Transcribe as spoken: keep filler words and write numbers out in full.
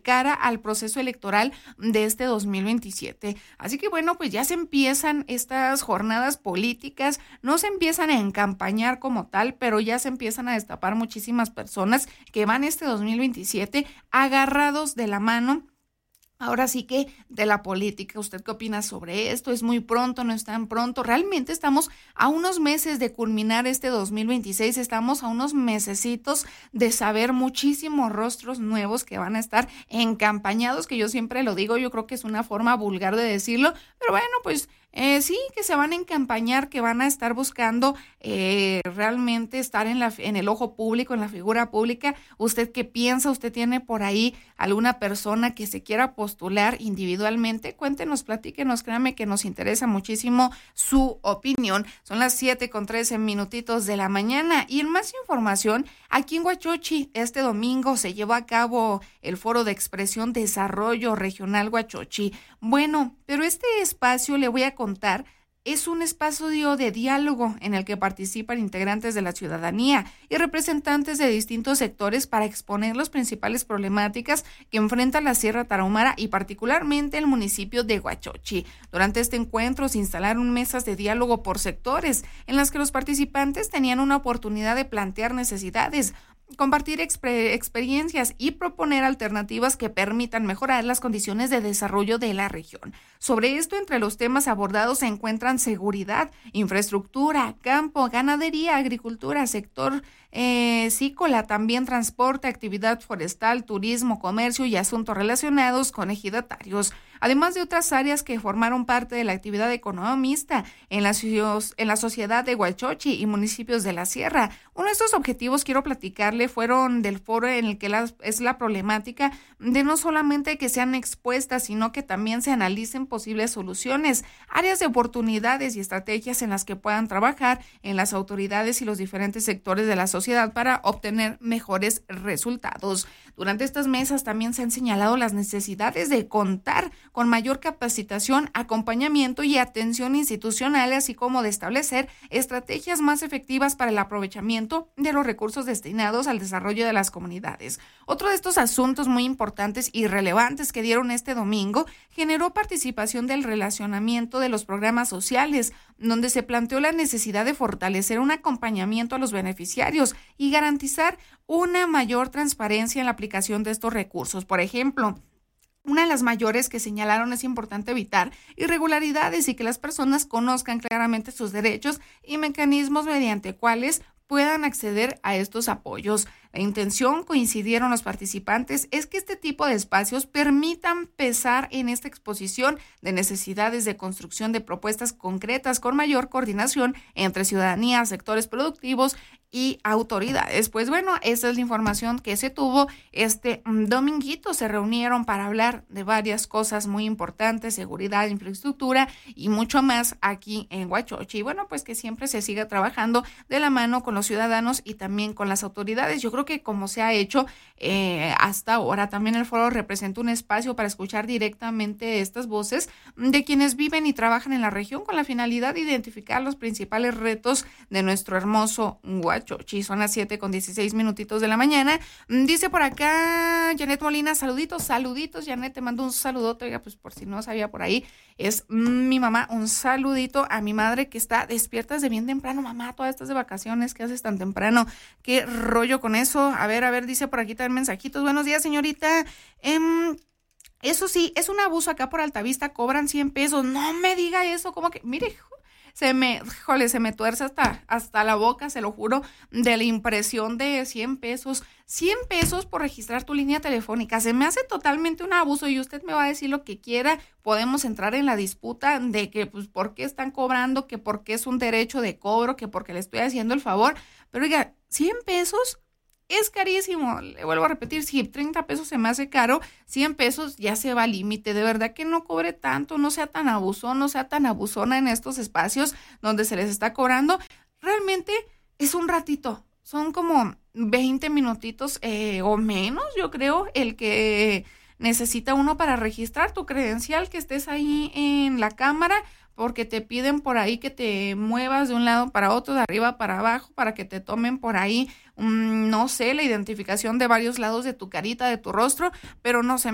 cara al proceso electoral de este dos mil veintisiete. Así que bueno, pues ya se empiezan estas jornadas políticas, no se empiezan a encampañar como tal, pero ya se empiezan a destapar muchísimas personas que van este dos mil veintisiete agarrados de la mano. Ahora sí que de la política, ¿usted qué opina sobre esto? ¿Es muy pronto, no es tan pronto? Realmente estamos a unos meses de culminar este dos mil veintiséis, estamos a unos mesecitos de saber muchísimos rostros nuevos que van a estar encampañados, que yo siempre lo digo, yo creo que es una forma vulgar de decirlo, pero bueno, pues Eh, sí, que se van a encampañar, que van a estar buscando eh, realmente estar en, la, en el ojo público, en la figura pública. ¿Usted qué piensa? ¿Usted tiene por ahí alguna persona que se quiera postular individualmente? Cuéntenos, platíquenos, créanme que nos interesa muchísimo su opinión. Son las siete con trece minutitos de la mañana y en más información, aquí en Huachochi este domingo se llevó a cabo el Foro de Expresión Desarrollo Regional Huachochi. Bueno, pero este espacio le voy a contar, es un espacio de diálogo en el que participan integrantes de la ciudadanía y representantes de distintos sectores para exponer las principales problemáticas que enfrenta la Sierra Tarahumara y particularmente el municipio de Huachochi. Durante este encuentro se instalaron mesas de diálogo por sectores en las que los participantes tenían una oportunidad de plantear necesidades, compartir exper- experiencias y proponer alternativas que permitan mejorar las condiciones de desarrollo de la región. Sobre esto, entre los temas abordados se encuentran seguridad, infraestructura, campo, ganadería, agricultura, sector eh, cícola, también transporte, actividad forestal, turismo, comercio y asuntos relacionados con ejidatarios, además de otras áreas que formaron parte de la actividad economista en la, en la sociedad de Huachochi y municipios de la Sierra. Uno de estos objetivos, quiero platicarle, fueron del foro en el que la, es la problemática de no solamente que sean expuestas, sino que también se analicen posibles soluciones, áreas de oportunidades y estrategias en las que puedan trabajar en las autoridades y los diferentes sectores de la sociedad para obtener mejores resultados. Durante estas mesas también se han señalado las necesidades de contar con mayor capacitación, acompañamiento y atención institucional, así como de establecer estrategias más efectivas para el aprovechamiento de los recursos destinados al desarrollo de las comunidades. Otro de estos asuntos muy importantes y relevantes que dieron este domingo generó participación del relacionamiento de los programas sociales, donde se planteó la necesidad de fortalecer un acompañamiento a los beneficiarios y garantizar una mayor transparencia en la aplicación de estos recursos. Por ejemplo, una de las mayores que señalaron es importante evitar irregularidades y que las personas conozcan claramente sus derechos y mecanismos mediante cuales puedan acceder a estos apoyos. La intención, coincidieron los participantes, es que este tipo de espacios permitan pesar en esta exposición de necesidades de construcción de propuestas concretas con mayor coordinación entre ciudadanía, sectores productivos y autoridades. Pues bueno, esa es la información que se tuvo este dominguito. Se reunieron para hablar de varias cosas muy importantes, seguridad, infraestructura y mucho más aquí en Huachochi. Y bueno, pues que siempre se siga trabajando de la mano con los ciudadanos y también con las autoridades. Yo creo que como se ha hecho eh, hasta ahora, también el foro representa un espacio para escuchar directamente estas voces de quienes viven y trabajan en la región con la finalidad de identificar los principales retos de nuestro hermoso Huachochi. Son las siete con dieciséis minutitos de la mañana. Dice por acá Janet Molina, saluditos, saluditos. Janet, te mando un saludote, oiga, pues por si no sabía por ahí, es mi mamá, un saludito a mi madre que está despierta desde bien temprano. Mamá, todas estas de vacaciones, ¿qué haces tan temprano? ¿Qué rollo con eso? A ver, a ver, dice por aquí también mensajitos. Buenos días, señorita. Eh, eso sí, es un abuso acá por Altavista, cobran cien pesos. No me diga eso, como que, mire, se me, jole, se me tuerce hasta, hasta la boca, se lo juro, de la impresión de cien pesos. cien pesos por registrar tu línea telefónica. Se me hace totalmente un abuso y usted me va a decir lo que quiera. Podemos entrar en la disputa de que, pues, por qué están cobrando, que por qué es un derecho de cobro, que porque le estoy haciendo el favor. Pero oiga, cien pesos es carísimo. Le vuelvo a repetir, si treinta pesos se me hace caro, cien pesos ya se va al límite. De verdad que no cobre tanto, no sea tan abusón, no sea tan abusona en estos espacios donde se les está cobrando. Realmente es un ratito, son como veinte minutitos eh, o menos, yo creo, el que necesita uno para registrar tu credencial, que estés ahí en la cámara, porque te piden por ahí que te muevas de un lado para otro, de arriba para abajo, para que te tomen por ahí, um, no sé, la identificación de varios lados de tu carita, de tu rostro, pero no se